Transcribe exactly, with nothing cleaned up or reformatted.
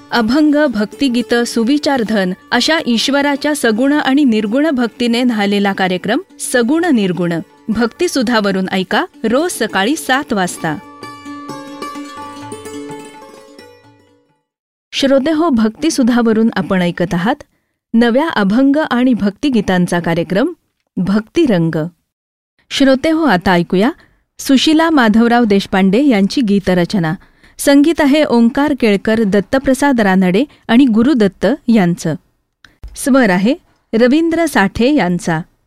अभंग, भक्तिगीत, सुविचारधन अशा ईश्वराच्या सगुण आणि निर्गुण भक्तीने न्हालेला कार्यक्रम सगुण निर्गुण भक्तिसुधावरून ऐका रोज सकाळी सात वाजता. श्रोतेहो, भक्तिसुधावरून आपण ऐकत आहात नव्या अभंग आणि भक्तिगीतांचा कार्यक्रम भक्तिरंग. श्रोतेहो, आता ऐकूया सुशीला माधवराव देशपांडे यांची गीतरचना. संगीत आहे ओंकार केळकर, दत्तप्रसाद रानडे आणि गुरुदत्त यांचं. स्वर आहे रवींद्र साठे यांचा.